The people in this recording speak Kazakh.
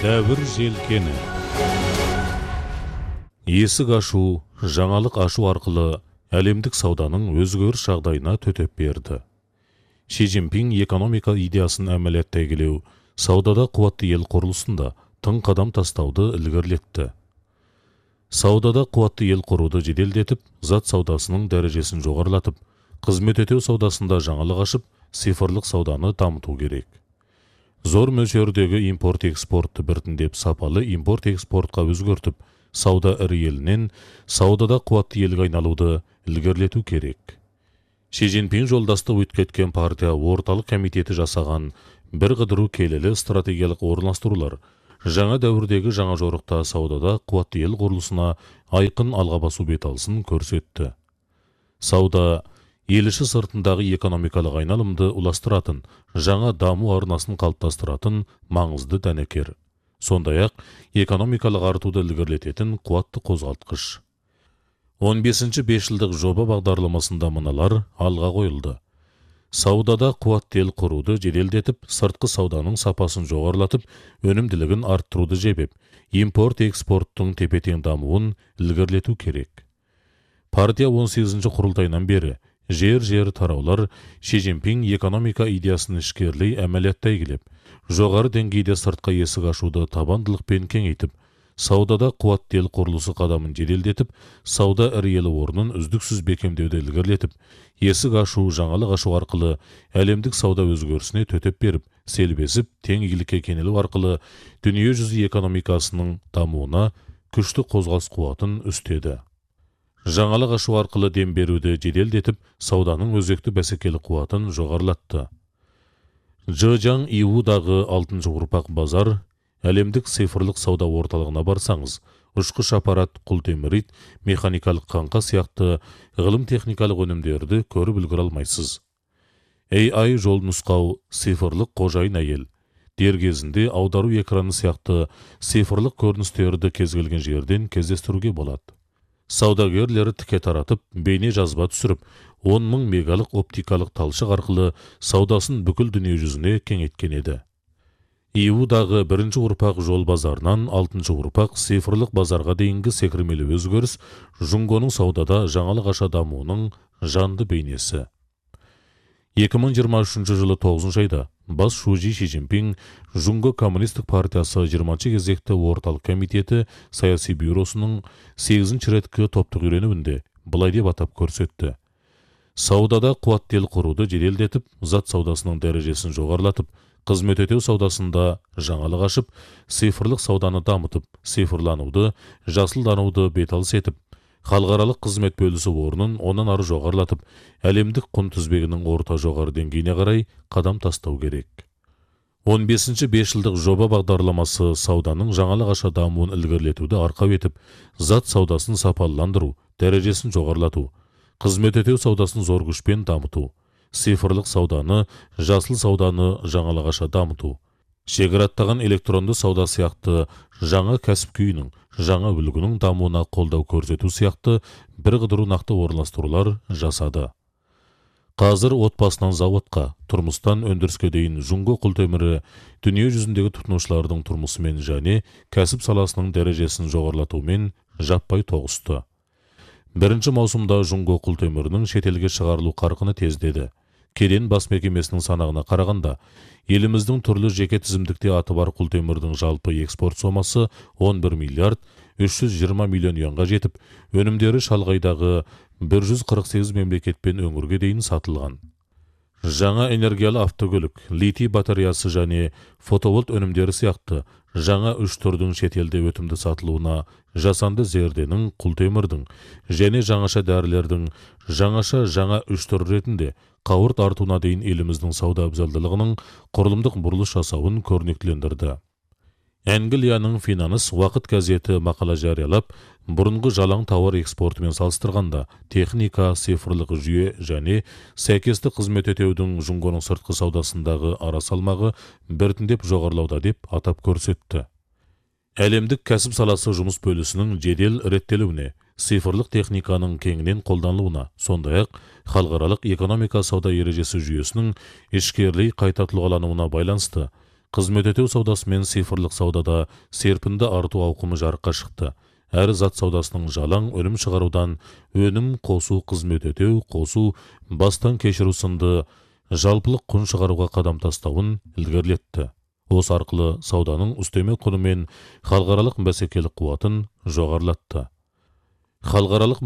Дәуір желкені. Есік ашу, жаңалық ашу арқылы әлемдік сауданың өзгеріс жағдайына төтеп берді. Ши Цзиньпин экономика идеясын әмәлиятта келеу, саудада қуатты ел құрылысында тың қадам тастауды ілгерілетті. Саудада қуатты ел құруды жеделдетіп, зат саудасының дәрежесін жоғарылатып, қызмет ету саудасында жаңалық ашып, цифрлық сауданы дамыту керек. Зор мөлшердегі импорт-экспортты біртіндеп сапалы импорт-экспортқа өзгертіп, сауда ірі елінен саудада қуатты елге айналуды ілгерілету керек. Ши Цзиньпин жолдастық өткеткен партия орталық комитеті жасаған бір қыдыру келелі стратегиялық орналастырулар жаңа дәуірдегі жаңа жорықта саудада қуатты ел құрылысына айқын алға басу беталысын көрсетті. Сауда еліші сыртындағы экономикалық айналымды уластыратын, жаңа даму арнасын қалыптастыратын маңызды дәнекер. Сондай-ақ экономикалық артуды ілгерілететін қуатты қозғалтқыш. 15-ші 5 жылдық жоба бағдарламасында мыналар алға қойылды. Саудада қуатты ел құруды жеделдетіп, сыртқы сауданың сапасын жоғарылатып, өнімділігін арттыруды жебеп, импорт-экспорттың тепе-тең дамуын ілгерілету керек. Партия 18-ші құрылтайынан бері жер тараулар Ши Цзиньпин экономика идеясын ішкерлей әмәлияттай келеп, жоғары деңгейде сыртқы есік ашуды табандылықпен кеңейтіп, саудада қуатты ел құрылысы қадамын жеделдетіп, сауда ірі елі орнын үздіксіз бекемдеуді ілгерілетіп, есік ашу, жаңалық ашу арқылы әлемдік сауда өзгерісіне төтеп беріп, селбесіп, тең игілікке кенелу арқылы дүние жүзі экономикасының дамуына күшті қозғалыс қуатын үстеді. Жаңалық ашу арқылы дем беруді жеделдетіп, сауданың өзекті бәсекелі қуатын жоғарылатты. Зhejiang Иудағы 6-шы ұрпақ базар, әлемдік цифрлық сауда орталығына барсаңыз, ұшқыш аппарат, құлтемірит, механикалық қаңқа сияқты ғылым-техникалық өнімдерді көріп үлгіре алмайсыз. AI жол нұсқау, цифрлық қожайын әйел, дер кезінде аудару экраны сияқты цифрлық көріністерді кез келген жерден кездестіруге болады. Саудагерлері тіке таратып, бейне жазба түсіріп, 10 000 мегалық оптикалық талшық арқылы саудасын бүкіл дүние жүзіне кеңейткен еді. Иудағы 1-ші ұрпақ жол базарынан 6-ші ұрпақ цифрлық базарға дейінгі секірмелі өзгеріс Жұңгоның саудада жаңалық аша дамуының жанды бейнесі. 2023 жылы 9 айда бас шужи Ши Цзиньпин Жұңго коммунистік партиясы 20-ші кезекті орталық комитеті саяси бюросының 8-ші реткі топтық үйренуінде былай деп атап көрсетті. Саудада қуатты ел құруды жеделдетіп, зат саудасының дәрежесін жоғарылатып, қызмет ету саудасында жаңалық ашып, цифрлық сауданы дамытып, цифрлануды, жасылдануды беталыс етіп, халықаралық қызмет бөлісі орнын онан ары жоғарылатып, әлемдік құн тізбегінің орта жоғары деңгейіне қарай қадам тастау керек. 15-ші 5 жылдық жоба бағдарламасы сауданың жаңалық аша дамуын ілгерілетуді арқау етіп, зат саудасын сапалыландыру, дәрежесін жоғарылату, қызмет ету саудасын зор күшпен дамыту, цифрлық сауданы, жасыл сауданы жаңалық аша дамыту, шекараттаған электронды сауда сияқты жаңа кәсіп күйінің, жаңа үлгінің дамуына қолдау көрсету сияқты бір қыдыру нақты орналастырулар жасады. Қазір отбасынан заводқа, тұрмыстан өндіріске дейін Жұңго құлтемірі дүние жүзіндегі тұтынушылардың тұрмысымен және кәсіп саласының дәрежесін жоғарылатумен жаппай тоғысты. 1-ші маусымда Жұңго құлтемірінің шетелге шығарылу қарқыны тездеді. Кеден бас мекемесінің санағына қарағанда, еліміздің түрлі жеке тізімдікте аты бар құлтемірдің жалпы экспорт сомасы 11 миллиард 320 миллион юанға жетіп, өнімдері шалғайдағы 148 мемлекетпен өңірге дейін сатылған. Жаңа энергиялы автокөлік, литий батареясы және фотовольт өнімдері сияқты жаңа 3 түрдің шетелде өтімді сатылуына жасанды зерденің, құлтемірдің және жаңаша дәрілердің жаңа 3 түр ретінде қауырт артуына дейін еліміздің сауда абзалдылығының құрылымдық бұрылыс жасауын көрнектілендірді. Англияның Finance уақыт газеті мақала жариялап, бұрынғы жалаң тауар экспортымен салыстырғанда техника, цифрлық жүйе және сәйкесті қызмет етудің Жұңгоның сыртқы саудасындағы ара салмағы біртіндеп жоғарылауда деп атап көрсетті. Әлемдік кәсіп саласы жұмыс бөлісінің жедел реттелуіне, цифрлық техниканың кеңінен қолданылуына, сондай-ақ халықаралық экономика сауда ережесі жүйесінің ішкерлей қайта тұлғалануына байланысты Қызмет өтеу саудасы мен цифрлық саудада серпінді арту ауқымы жарыққа шықты. Әр зат саудасының жалаң өнім шығарудан өнім қосу, қызмет өтеу қосу, бастан кешіру сынды жалпылық құн шығаруға қадам тастауын ілгерілетті. Осы арқылы сауданың үстеме құны мен халықаралық бәсекелік қуатын жоғарылатты. Халықаралық